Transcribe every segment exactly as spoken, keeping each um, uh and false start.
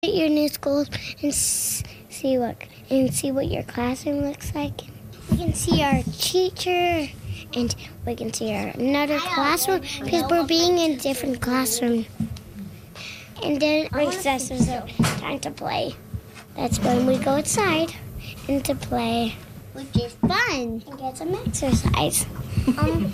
At your new school and s- see what and see what your classroom looks like. We can see our teacher, and we can see our another classroom because we're being in different classroom. And then recess is a time to play. That's when we go outside and to play, which is fun and get some exercise. um,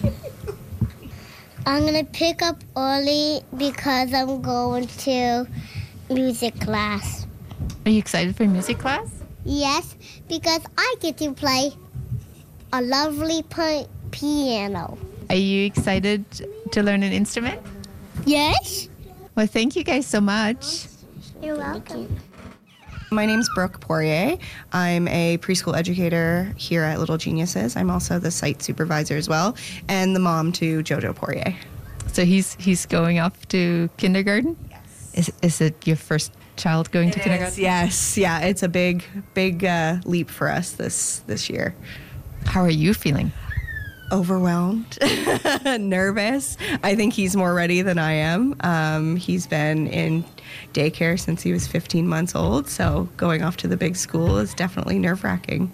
I'm gonna pick up early because I'm going to music class. Are you excited for music class? Yes, because I get to play a lovely p- piano. Are you excited to learn an instrument? Yes. Well, thank you guys so much. You're welcome. My name's Brooke Poirier. I'm a preschool educator here at Little Geniuses. I'm also the site supervisor as well, and the mom to Jojo Poirier. So he's he's going off to kindergarten? Is is it your first child going to It kindergarten? is, yes, yeah, it's a big, big uh, leap for us this this year. How are you feeling? Overwhelmed, nervous. I think he's more ready than I am. Um, he's been in daycare since he was fifteen months old, so going off to the big school is definitely nerve-wracking.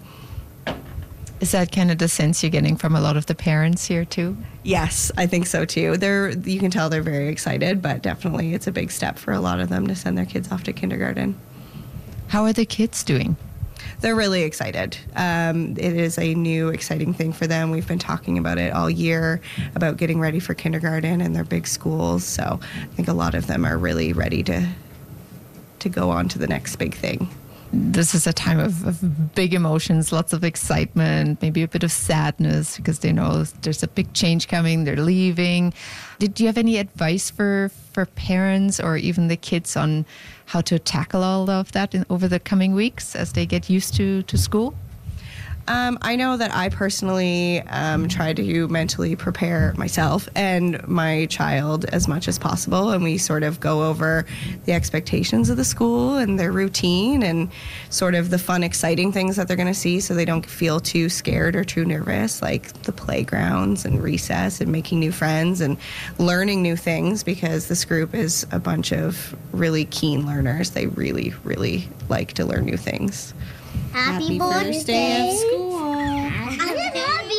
Is that kind of the sense you're getting from a lot of the parents here too? Yes, I think so too. They're you can tell they're very excited, but definitely it's a big step for a lot of them to send their kids off to kindergarten. How are the kids doing? They're really excited. Um, it is a new, exciting thing for them. We've been talking about it all year, about getting ready for kindergarten and their big schools. So I think a lot of them are really ready to to go on to the next big thing. This is a time of, of big emotions, lots of excitement, maybe a bit of sadness because they know there's a big change coming, they're leaving. Did you have any advice for, for parents or even the kids on how to tackle all of that in, over the coming weeks as they get used to, to school? Um, I know that I personally um, try to mentally prepare myself and my child as much as possible, and we sort of go over the expectations of the school and their routine and sort of the fun, exciting things that they're going to see so they don't feel too scared or too nervous, like the playgrounds and recess and making new friends and learning new things, because this group is a bunch of really keen learners. They really, really like to learn new things. Happy, Happy first day of school. Happy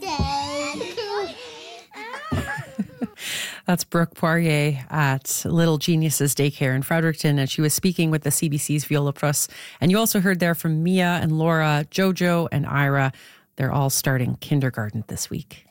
birthday. That's Brooke Poirier at Little Geniuses Daycare in Fredericton, and she was speaking with the C B C's Viola Pruss. And you also heard there from Mia and Laura, Jojo and Ira. They're all starting kindergarten this week.